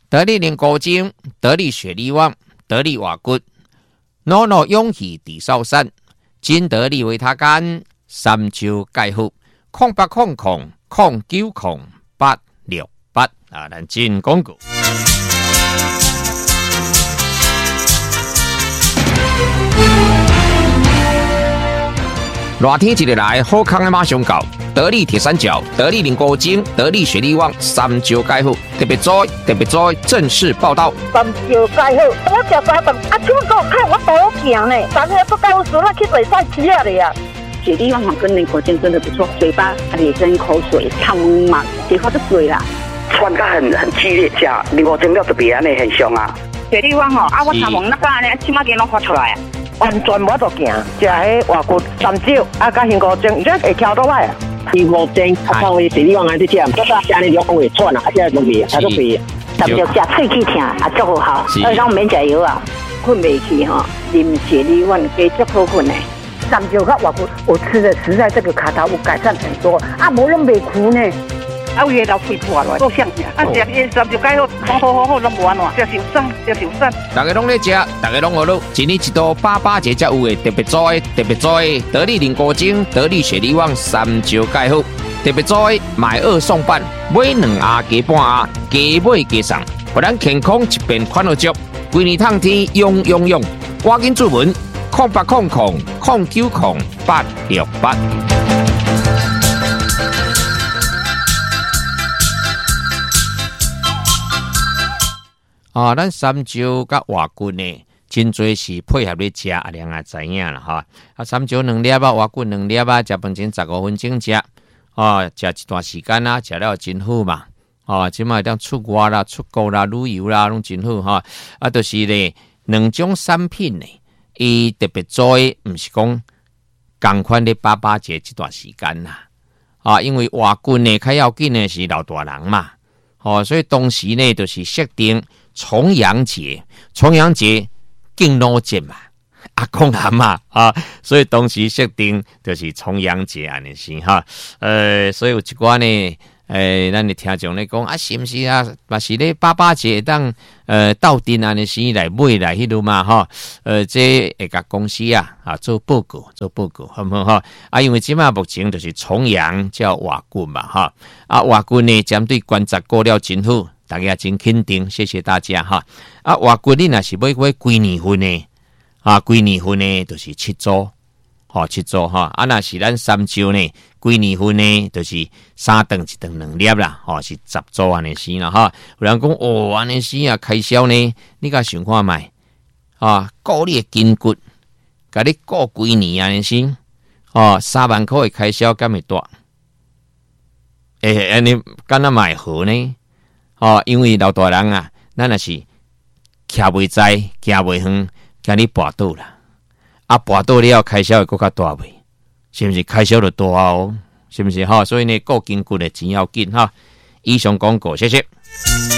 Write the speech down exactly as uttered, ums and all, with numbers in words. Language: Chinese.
得力零高精，得力雪力旺，得力瓦骨，诺诺勇气地少山，金得力维他干，三九钙护，空八空空空九空八六八啊，咱进广告。热天一日来，好康的马上到。得力铁三角、得力零高精、得力雪力旺三九钙护，特别在特别在正式报道。 三九钙护，我食三顿，啊，怎么给我看我多行呢？昨天不告诉我去做赛车了呀。 雪力旺跟零高精真的不错，嘴巴咧生口水，汤嘛，结果都水啦。 酸感很很激烈，吃零高精料特别安尼很凶啊。 雪力旺吼，啊，我汤蒙那个安尼，起码给拢发出来啊。 完全无得行，食迄外骨三九，啊，甲零高精，伊这会翘倒来啊。 零高精，啊，靠位雪力旺安尼食，这个安尼就会喘啊，啊，这容易，啊，都肥。 三九食喙齿疼，啊，足好好，而且我免食药啊，困袂去吼，啉雪力旺加足好困的。 三九甲外骨，我吃的实在这个卡头有改善很多，啊，无拢袂苦呢。 啊，有个老肺破了，够像呀！啊，食伊三九钙好，好好好好，拢无安怎，食受伤，食受伤。 大家拢在食，大家拢学路。一年一度八八节才有的特别做的，特别做的得力零高精、得力雪力旺三九钙好，特别做的买二送半，买两盒加半盒，加买加送，互咱健康一边款好足。规年烫天用用用，赶紧注文空八空空空九空八六八。啊，咱三九甲瓦骨呢，真侪是配合咧食，阿娘也知影啦哈。啊，三九两粒啊，瓦骨两粒啊，食饭前十五分钟食，啊，食一段时间啊，食了真好嘛。啊，即卖当出外啦、出国啦、旅游啦，拢真好哈。啊，就是咧两种产品呢，伊特别做诶，毋是讲共款咧八八节这段时间啦。啊，因为瓦骨呢，较要紧呢是老大人嘛。哦，所以当时呢，就是设定。重阳节，重阳节敬老节嘛，阿公阿嬷啊，所以当时设定就是重阳节安尼是哈，呃，所以有一寡呢，诶，咱的听众咧讲啊，是毋是啊？嘛是咧八八节当呃斗阵安尼时来买来迄路嘛哈，呃，这会甲公司啊啊做报告，做报告好唔好哈？啊，因为即马目前就是重阳叫瓦骨嘛哈，啊瓦骨呢针对观察过了真好。大家真肯定，谢谢大家哈！啊，外国你若是买买几年份呢？啊，几年份呢，就是七组，吼、哦、七组哈！啊，若是咱三九呢，几年份呢，就是三顿一顿两粒啦，吼、哦、是十组安尼时啦哈！有人讲哦，安尼时啊开销呢，你甲想看卖啊，顾你的筋骨，甲你顾几年安尼时，哦，三万块的开销敢会大？诶，安尼敢若买好呢？哦，因为老大人啊，咱也是徛袂在，行袂远，今日跋倒啦。啊，跋倒了开销会更较大袂？是不是开销就大哦？是不是哈？所以呢，顾筋骨的钱要紧哈。以上广告，谢谢。